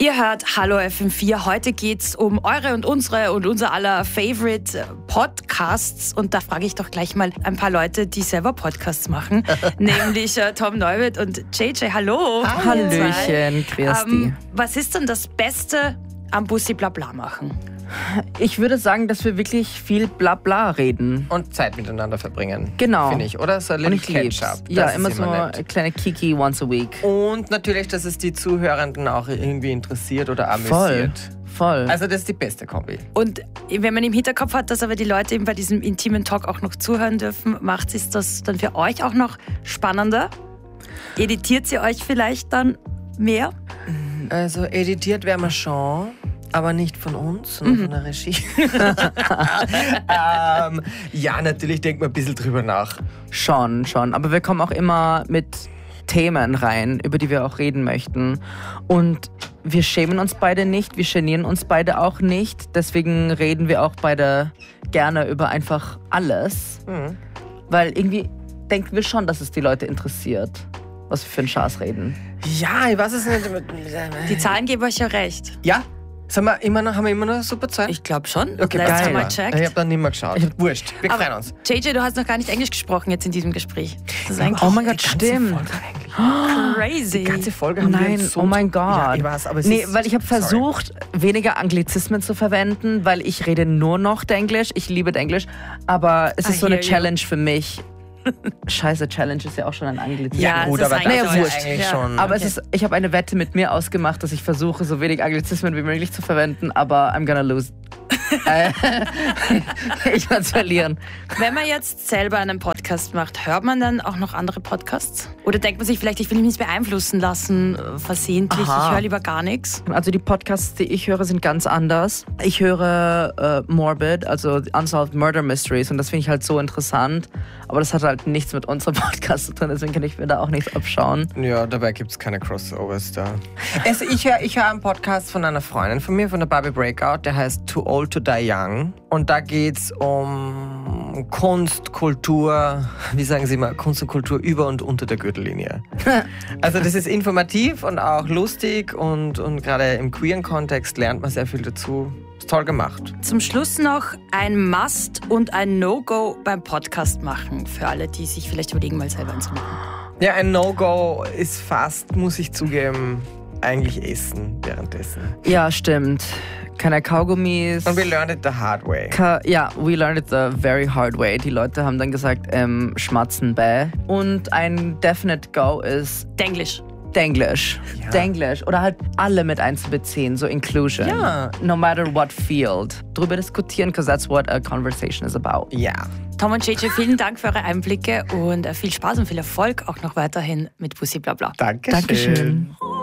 Ihr hört Hallo FM4. Heute geht's um eure und unsere und unser aller Favorite Podcasts. Und da frage ich doch gleich mal ein paar Leute, die selber Podcasts machen. Nämlich Tom Neuwirth und JJ. Hallo. Hallöchen, Christi. Was ist denn das Beste am Bussi Blabla machen? Ich würde sagen, dass wir wirklich viel Blabla reden. Und Zeit miteinander verbringen. Genau. Finde ich, oder? So ein little Catch-up. Ja, immer so eine kleine Kiki once a week. Und natürlich, dass es die Zuhörenden auch irgendwie interessiert oder amüsiert. Voll. Also das ist die beste Kombi. Und wenn man im Hinterkopf hat, dass aber die Leute eben bei diesem intimen Talk auch noch zuhören dürfen, macht es das dann für euch auch noch spannender? Editiert sie euch vielleicht dann mehr? Also editiert werden wir schon. Aber nicht von uns, sondern von der Regie. Ja, natürlich denkt man ein bisschen drüber nach. Schon. Aber wir kommen auch immer mit Themen rein, über die wir auch reden möchten. Und wir schämen uns beide nicht, wir genieren uns beide auch nicht. Deswegen reden wir auch beide gerne über einfach alles. Weil irgendwie denken wir schon, dass es die Leute interessiert, was wir für einen Schaß reden. Ja, ich weiß es nicht. Die Zahlen geben euch ja recht. Ja? Haben wir immer noch super Zeit? Ich glaube schon. Okay, Last time I geil. checked. Ich habe dann nicht mehr geschaut. Wurscht, wir freuen uns. JJ, du hast noch gar nicht Englisch gesprochen jetzt in diesem Gespräch. Das ist eigentlich Oh mein Gott, stimmt. crazy. Die ganze Folge haben wir Nein, uns so oh mein Gott. Ja, ich weiß, aber es nee, ist, weil ich habe versucht, weniger Anglizismen zu verwenden, weil ich rede nur noch Englisch. Ich liebe Englisch, aber es ist so eine hear you. Challenge für mich. Scheiße, Challenge ist ja auch schon ein Anglizismus. Ja, gut, es ist aber eigentlich das so, ist eigentlich ja. schon... Aber ich habe eine Wette mit mir ausgemacht, dass ich versuche, so wenig Anglizismen wie möglich zu verwenden, aber I'm gonna lose. Ich werde es verlieren. Wenn man jetzt selber einen Podcast macht, hört man dann auch noch andere Podcasts? Oder denkt man sich vielleicht, ich will mich nicht beeinflussen lassen, versehentlich, Aha. ich höre lieber gar nichts? Also die Podcasts, die ich höre, sind ganz anders. Ich höre Morbid, also Unsolved Murder Mysteries, und das finde ich halt so interessant. Aber das hat halt nichts mit unserem Podcast zu tun, deswegen kann ich mir da auch nichts abschauen. Ja, dabei gibt es keine Crossovers da. Also ich hör einen Podcast von einer Freundin von mir, von der Barbie Breakout, der heißt Too Old to Die Young. Und da geht es um Kunst, Kultur, wie sagen Sie mal, Kunst und Kultur über und unter der Gürtellinie. Also das ist informativ und auch lustig und gerade im queeren Kontext lernt man sehr viel dazu. Ist toll gemacht. Zum Schluss noch ein Must und ein No-Go beim Podcast machen, für alle, die sich vielleicht überlegen, mal selber zu machen. Ja, ein No-Go ist fast, muss ich zugeben, eigentlich Essen währenddessen. Ja, stimmt. Keine Kaugummis. Und we learned it the hard way. Ja, we learned it the very hard way. Die Leute haben dann gesagt, schmatzen bäh. Und ein definite Go ist Denglisch. Denglisch. Ja. Denglisch. Oder halt alle mit einzubeziehen, so Inclusion. Ja. No matter what field. Drüber diskutieren, because that's what a conversation is about. Ja. Tom und JJ, vielen Dank für eure Einblicke und viel Spaß und viel Erfolg auch noch weiterhin mit Bussi Blabla. Dankeschön.